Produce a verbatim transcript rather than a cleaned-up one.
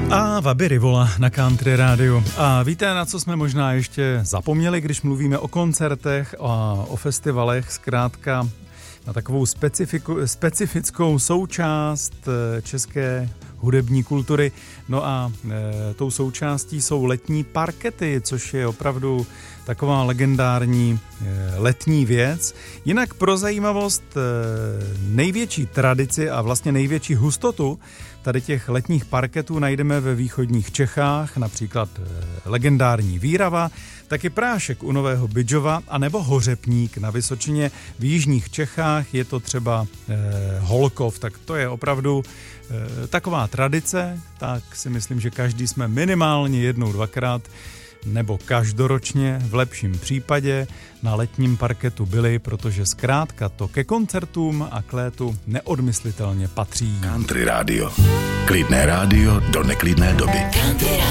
A Vaby Rivola na Country Rádiu. A víte, na co jsme možná ještě zapomněli, když mluvíme o koncertech a o festivalech, zkrátka na takovou specifickou součást české hudební kultury. No a e, tou součástí jsou letní parkety, což je opravdu taková legendární e, letní věc. Jinak pro zajímavost e, největší tradici a vlastně největší hustotu tady těch letních parketů najdeme ve východních Čechách, například e, legendární Vírava, taky Prášek u Nového Bydžova a nebo Hořepník na Vysočině. V jižních Čechách je to třeba e, Holkov, tak to je opravdu e, taková tradice, tak si myslím, že každý jsme minimálně jednou, dvakrát nebo každoročně v lepším případě na letním parketu byli, protože zkrátka to ke koncertům a k létu neodmyslitelně patří. Country Rádio. Klidné rádio do neklidné doby. Country